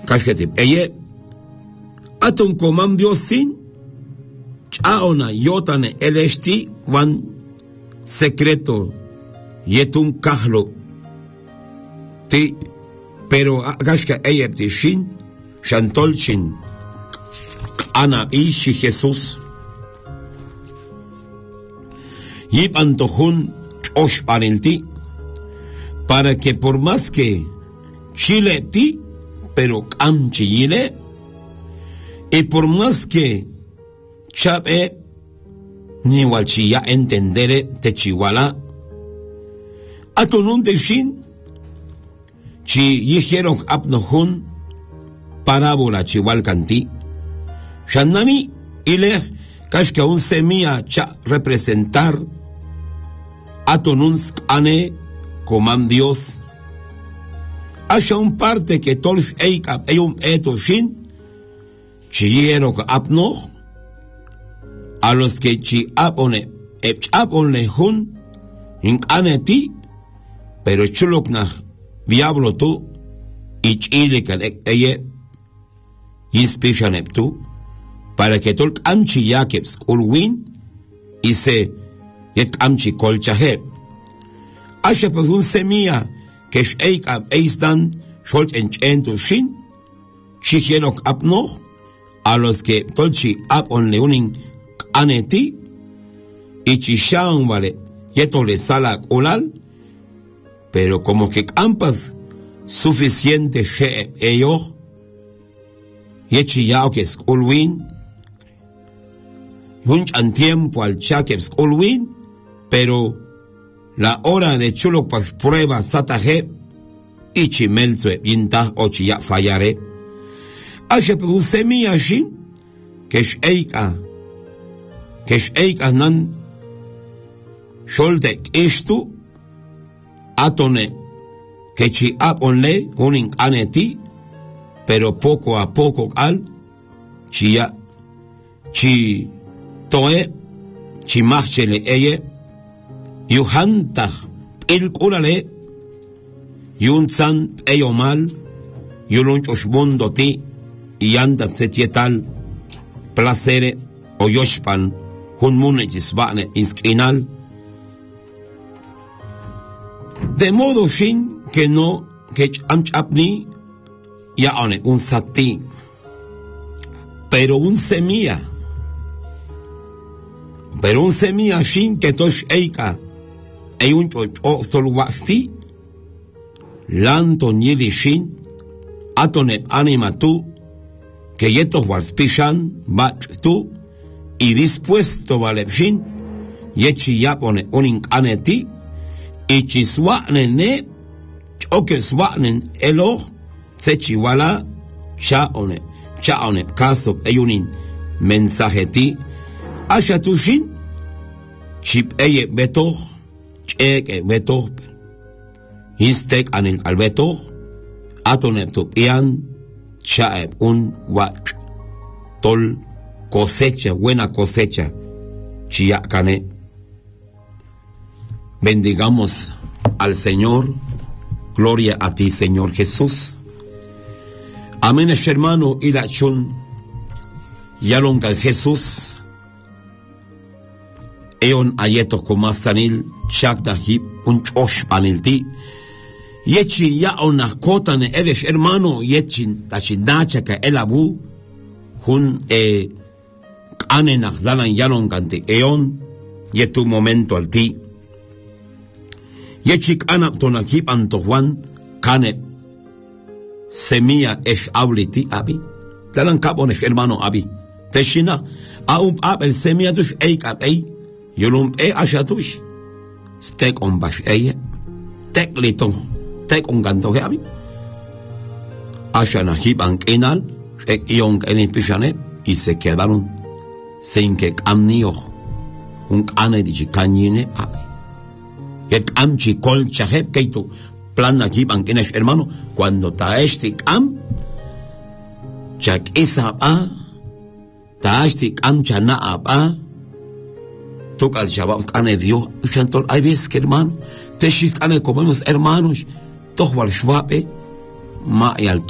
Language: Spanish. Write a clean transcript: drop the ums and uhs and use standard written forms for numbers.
Kashketip. Eye. Atun komam Diosin. Chaona yotane elesti wan secreto. Yetun kahlo. Ti. Pero kashka eye tishin. Shantolchin. Ana ishi Jesús. Yip antojun chosh panelti. Para que por más que Chile ti, pero am chile, y por más que chape ni walchilla entendere te chihuala, atonun de shin, chi yijeron apnohun, parábola chihual canti, shanami ile kashka un semilla cha representar, atonuns ane, coman Dios. Haya un parte que tolf eikap eyum etoshin, chiyero apno, a los que chi apone, epchapone hun, incaneti, pero chulokna, diablo tú, y chile kan eye, yispishanep tú, para que tolk amchi yakeps ulwin, y se yet amchi kolchaheb. Asha pues un semilla que es eikap eistan sholt enchento shin, chihienok apno, a los que tolchi apon leunin aneti, y chishan vale, yeto le salak ulal, pero como que campas suficiente she ello, yechi yao que es ulwin, yunch an tiempo al chakeps ulwin, pero la hora de chulo pas prueba sataje y chimelzwe yinta o chiya fallare. Ashe un semilla shin que es eika nan sholte estu atone que chi aponle unin aneti, pero poco a poco al chiya chi toe chi machele eye yuhantah il kurale yunzan eyomal yulunchosh mundo ti yanda setietal placere o yoshpan hun munejisbane inskinal, de modo shin que no que amchapni ya one un sati, pero un semilla shin que tosh eika hay un chochtolwasti lanto nyili shin atone anima tu que yetos walspishan bach tu y dispuesto vale shin yechi yapone unin aneti y chiswanen ne choke swanen elo sechiwala chaone caso hay unin mensaje ti asha tu shin chip eye beto cheke beto istek anil albeto atonep tupian chaep un wach tol cosecha, buena cosecha chiacane. Bendigamos al Señor. Gloria a ti, Señor Jesús. Amén, hermano y la chun yalonga Jesús eon ayeto komasanil chakda hip un chosh panilti yechi ya ona kotane eres hermano yechin tachinacha ka elabu hun anena dalan yalongante eon yetu momento alti yechik anap tonakip antojuan kane semilla es abliti abi dalan kabones hermano abi teshina el semilla tush eik abei yulum ashatush stek on bash eye tek litong tek on ganto abi ashana hiban enal ek yong en pishane y se quedaron sin que amnio un ane di kanine abi et amchi kol chaheb keito plan aquí banquenes hermano cuando taestik am chak isa a taestik am chana a toca al shabab ane dio chantol hay veces que hermano te shist ane comemos hermanos toch wal shwape ma y al